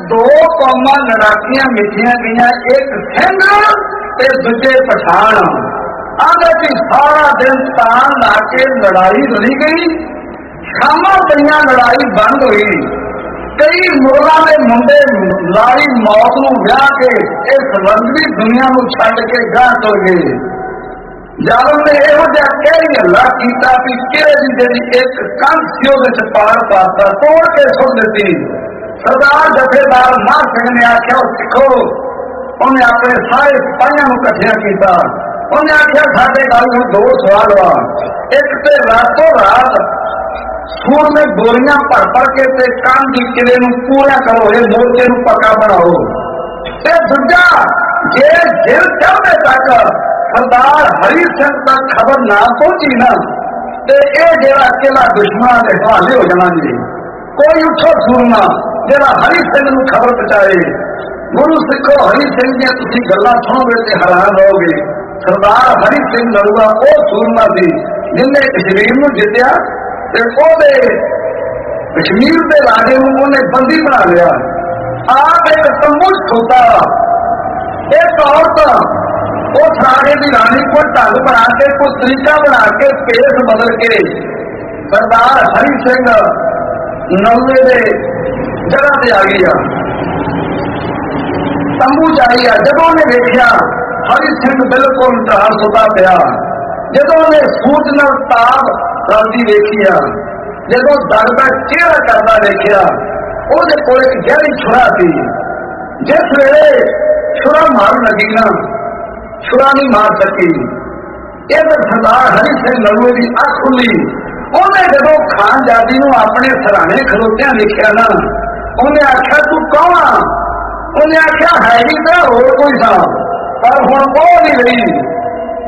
दो कौमां लड़ाकियां मिथियां गईयां, एक सिंह ते दूजे पठान। आगे की सारा दिन तान ला के लड़ाई लड़ी गई, शामां पईयां लड़ाई बंद हुई। कई मुगलों के मुंडे लाड़ी मौत नूं विआह के इस रंगली दुनिया नूं छड्ड के गांह तुर गए। जालम ने इहो जिहा कई हल्ला कीता कि किले दी जिहड़ी एक कंध सी उहदे च पार पाता, तोड़ के सुट दित्ती। सरदार जथेदार मार सिंह ने आख्या सिखो, उन्हें अपने सारे सिपाहियों को इकट्ठा किया। उन्हें आख्या साडे गल में दो सवाल वा, एक ते रातों रात सूर में गोलियां भर भर के ते कंध की किले नूं पूरा करो, ये मोर्चे नूं पक्का बनाओ। ते दूजा जे दिल चढ़ने तक सरदार हरी सिंह तक खबर ना पहुंची ना, ते ये जेड़ा किला दुश्मन के हवाले हो जाना जी। कोई उठो सूरमा जेड़ा हरी सिंह नूं खबर पहुंचाए। गुरु सिखो हरी सिंह दी तुसीं गल्लां सुणोगे ते हैरान रहोगे। सरदार हरी सिंह नरूआ वो सूरमा सी जिन्हें कश्मीर नूं जित्तिया ते ओहदे कश्मीर के राजे नूं उहने बंदी बना लिया। आप एक तंबू खोता, एक औरत उस राजे की रानी को ढंग बना के, कोई तरीका बना के, पेश बदल के सरदार हरी सिंह नलवे के जगह से आ गई, तंबू च आई। जब उन्हें देखा हरी सिंह बिल्कुल ढाल सुता पिया, जो उन्हें सूच न ताब रलती देखी, जो दगदा चेहरा करता देखा, ਉਹਦੇ ਕੋਲ एक गहरी छुरा थी। जिस वेले छुरा मार लगी ना, छुरा नहीं मार सकी। इधर सरदार हरी सिंह नलवे की अख खुली। उन्हें जो खान जादी नूं अपने सराहने खलोत्या देखा ना, उन्हें आख्या तू कौन आ? उन्हें आख्या है ही तो होर कोई सा, पर हुण कोह नहीं रही।